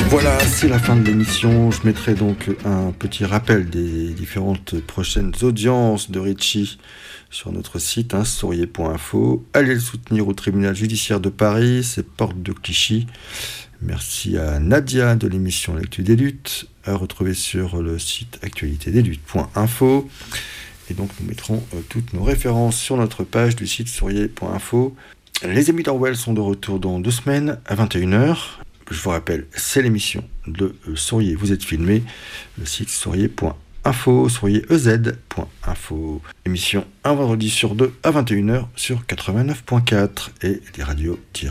Voilà, c'est la fin de l'émission. Je mettrai donc un petit rappel des différentes prochaines audiences de Ricci sur notre site, sourier.info. Allez le soutenir au tribunal judiciaire de Paris, c'est porte de Clichy. Merci à Nadia de l'émission L'actu des luttes, à retrouver sur le site actualitédesluttes.info. Et donc nous mettrons toutes nos références sur notre page du site sourier.info. Les Amis d'Orwell sont de retour dans 2 semaines à 21h. Je vous rappelle, c'est l'émission de Souriez, vous êtes filmé, le site sourier.info, souriez.ez.info. Émission un vendredi sur 2 à 21h sur 89.4 et les radios